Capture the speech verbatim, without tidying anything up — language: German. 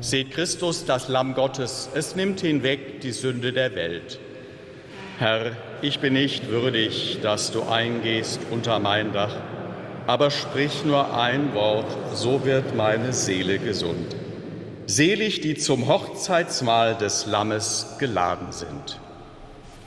Seht Christus, das Lamm Gottes, es nimmt hinweg die Sünde der Welt. Herr, ich bin nicht würdig, dass du eingehst unter mein Dach, aber sprich nur ein Wort, so wird meine Seele gesund. Selig, die zum Hochzeitsmahl des Lammes geladen sind.